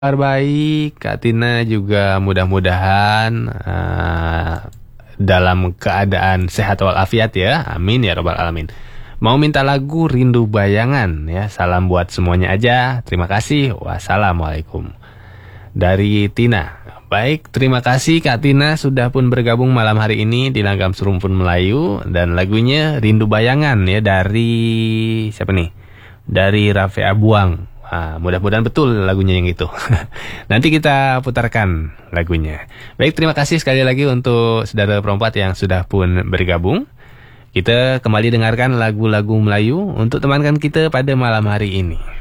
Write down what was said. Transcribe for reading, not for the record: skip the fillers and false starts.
Kabar baik, Kak Tina juga mudah-mudahan dalam keadaan sehat walafiat ya. Amin ya robbal alamin. Mau minta lagu Rindu Bayangan ya. Salam buat semuanya aja. Terima kasih. Wassalamualaikum. Dari Tina. Baik, terima kasih Kak Tina sudah pun bergabung malam hari ini di Langgam Serumpun Melayu. Dan lagunya Rindu Bayangan ya dari siapa nih? Dari Raffi Abuang. Mudah-mudahan betul lagunya yang itu. Nanti kita putarkan lagunya. Baik, terima kasih sekali lagi untuk saudara perempat yang sudah pun bergabung. Kita kembali dengarkan lagu-lagu Melayu untuk temankan kita pada malam hari ini.